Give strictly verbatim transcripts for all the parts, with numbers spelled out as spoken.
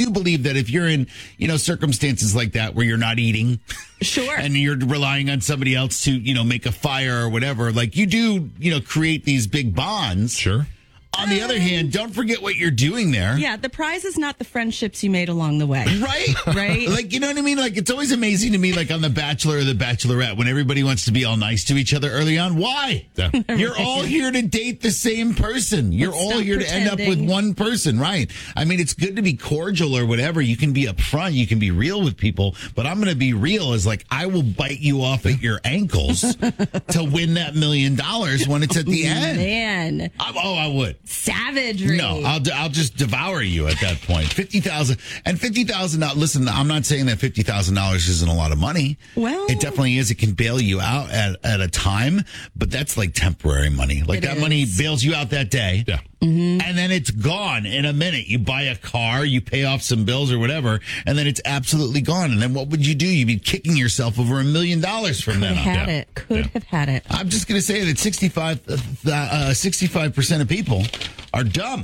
do believe that if you're in, you know, circumstances like that where you're not eating, sure, and you're relying on somebody else to, you know, make a fire or whatever, like you do, you know, create these big bonds. Sure. On the other hand, don't forget what you're doing there. Yeah, the prize is not the friendships you made along the way. Right? Right? Like, you know what I mean? Like, it's always amazing to me, like on The Bachelor or The Bachelorette, when everybody wants to be all nice to each other early on. Why? Yeah. You're all here to date the same person. You're Let's all stop here to end up with pretending. one person, right? I mean, it's good to be cordial or whatever. You can be upfront. You can be real with people. But I'm going to be real is like, I will bite you off at your ankles to win that million dollars when it's at the end. Man, I, oh, I would. savagery. No, I'll I'll just devour you at that point. Fifty thousand and fifty thousand. Listen, I'm not saying that fifty thousand dollars isn't a lot of money. Well, it definitely is. It can bail you out at, at a time, but that's like temporary money. Like It that is. money bails you out that day. Yeah. Mm-hmm. And then it's gone in a minute. You buy a car, you pay off some bills or whatever, and then it's absolutely gone. And then what would you do? You'd be kicking yourself over a million dollars from Could then have on. had Yeah. it. Could Yeah. have had it. I'm just going to say that sixty-five, uh, sixty-five percent of people are dumb.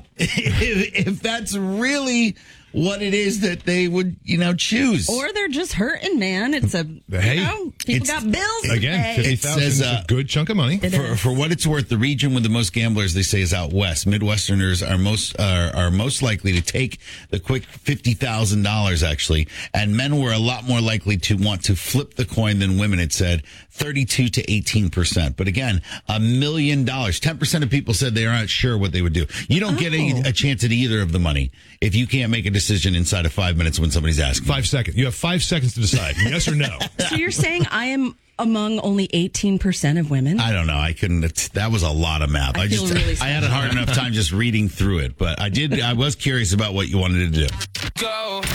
if, if that's really what it is that they would, you know, choose. Or they're just hurting, man. It's a, Hey, you know, people it's- got bills to Again, pay. fifty It thousand says, is uh, a good chunk of money. It For, is. for what it's worth, the region with the most gamblers, they say, is out west. Midwesterners are most are, are most likely to take the quick fifty thousand dollars, actually. And men were a lot more likely to want to flip the coin than women, it said, thirty-two to eighteen percent. But again, a million dollars. ten percent of people said they aren't sure what they would do. You don't get a, Oh. a chance at either of the money if you can't make a decision inside of five minutes when somebody's asking. Five seconds. You have five seconds to decide. Yes or no. So you're saying I am among only eighteen percent of women? I don't know. I couldn't. It's, that was a lot of math. I I, feel just. really I had a hard enough time just reading through it, but I did. I was curious about what you wanted to do. Go.